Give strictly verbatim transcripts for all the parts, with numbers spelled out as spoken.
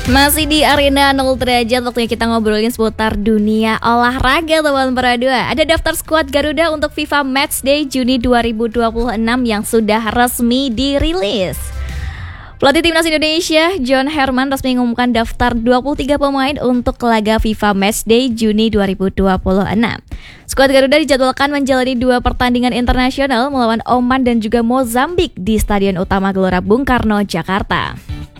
Masih di Arena nol Derajat, waktunya kita ngobrolin seputar dunia olahraga teman Peradua. Ada daftar skuad Garuda untuk FIFA Matchday Juni dua ribu dua puluh enam yang sudah resmi dirilis. Pelatih Timnas Indonesia, John Herman, resmi mengumumkan daftar dua puluh tiga pemain untuk laga FIFA Matchday Juni dua ribu dua puluh enam. Skuad Garuda dijadwalkan menjalani dua pertandingan internasional melawan Oman dan juga Mozambik di Stadion Utama Gelora Bung Karno, Jakarta.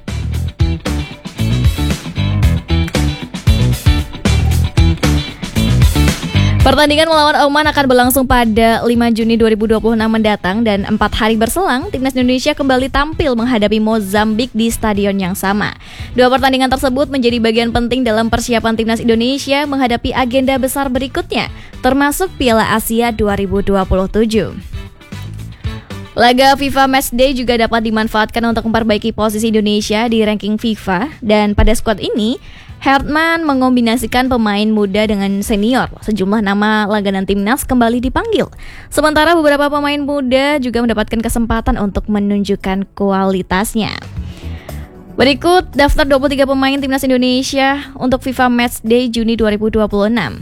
Pertandingan melawan Oman akan berlangsung pada lima Juni dua ribu dua puluh enam mendatang dan empat hari berselang, Timnas Indonesia kembali tampil menghadapi Mozambik di stadion yang sama. Dua pertandingan tersebut menjadi bagian penting dalam persiapan Timnas Indonesia menghadapi agenda besar berikutnya, termasuk Piala Asia dua ribu dua puluh tujuh. Laga FIFA Matchday juga dapat dimanfaatkan untuk memperbaiki posisi Indonesia di ranking FIFA, dan pada skuad ini Herman mengombinasikan pemain muda dengan senior. Sejumlah nama langganan timnas kembali dipanggil. Sementara beberapa pemain muda juga mendapatkan kesempatan untuk menunjukkan kualitasnya. Berikut daftar dua puluh tiga pemain timnas Indonesia untuk FIFA Matchday Juni dua ribu dua puluh enam.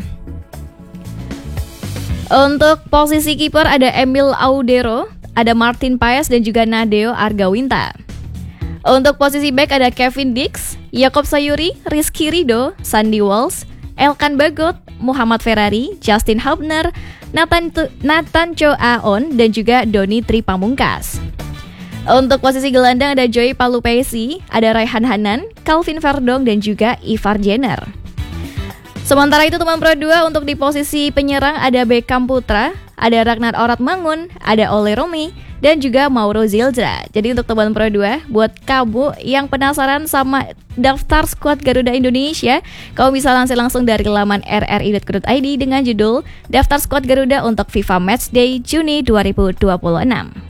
Untuk posisi kiper ada Emil Audero, ada Martin Paes dan juga Nadeo Argawinta. Untuk posisi back ada Kevin Dix, Yakob Sayuri, Rizky Ridho, Sandy Walsh, Elkan Bagot, Muhammad Ferrari, Justin Hubner, Nathan, Nathan Cho Aon, dan juga Doni Tri Pamungkas. Untuk posisi gelandang ada Joy Palupesi, ada Raihan Hanan, Calvin Verdong, dan juga Ivar Jenner. Sementara itu teman Pro dua, untuk di posisi penyerang ada Beckham Putra, ada Ragnar Oratmangun, ada Ole Romi, dan juga Mauro Zildra. Jadi untuk teman Pro dua, buat kamu yang penasaran sama daftar skuad Garuda Indonesia, kamu bisa langsung langsung dari laman r r i dot co dot i d dengan judul Daftar Skuad Garuda untuk FIFA Matchday Juni dua ribu dua puluh enam.